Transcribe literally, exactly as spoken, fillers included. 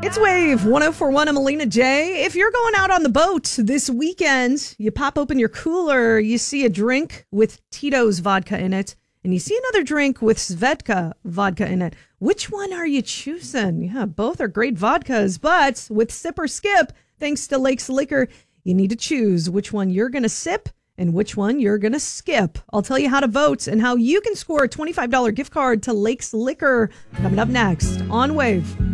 It's Wave one oh four point one. I'm Alina J. If you're going out on the boat this weekend, you pop open your cooler, you see a drink with Tito's vodka in it, and you see another drink with Svedka vodka in it. Which one are you choosing? Yeah, both are great vodkas, but with Sip or Skip, thanks to Lakes Liquor, you need to choose which one you're going to sip and which one you're going to skip. I'll tell you how to vote and how you can score a twenty-five dollars gift card to Lakes Liquor coming up next on Wave.